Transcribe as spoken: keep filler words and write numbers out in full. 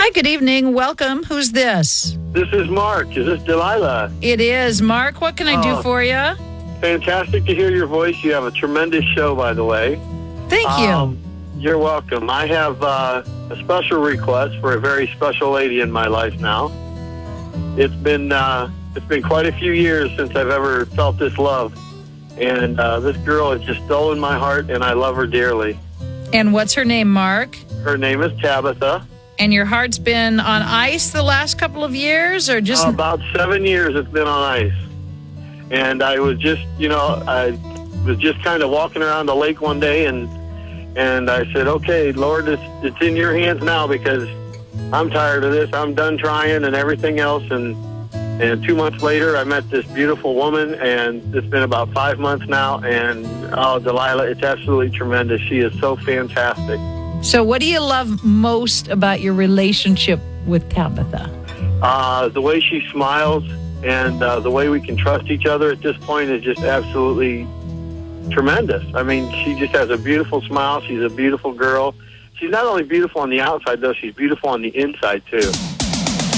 Hi, good evening. Welcome. Who's this? This is Mark. Is this Delilah? It is. Mark, what can I do Oh. for you? Fantastic to hear your voice. You have a tremendous show, by the way. Thank you. Um, you're welcome. I have uh, a special request for a very special lady in my life now. It's been uh, it's been quite a few years since I've ever felt this love, and uh, this girl has just stolen my heart, and I love her dearly. And what's her name, Mark? Her name is Tabitha. And your heart's been on ice the last couple of years, or just... Uh, about seven years it's been on ice. And I was just, you know, I was just kind of walking around the lake one day, and and I said, okay, Lord, it's, it's in your hands now, because I'm tired of this. I'm done trying and everything else. And, and two months later, I met this beautiful woman, and it's been about five months now. And, oh, Delilah, it's absolutely tremendous. She is so fantastic. So what do you love most about your relationship with Tabitha? Uh, the way she smiles and uh, the way we can trust each other at this point is just absolutely tremendous. I mean, she just has a beautiful smile. She's a beautiful girl. She's not only beautiful on the outside, though, she's beautiful on the inside, too.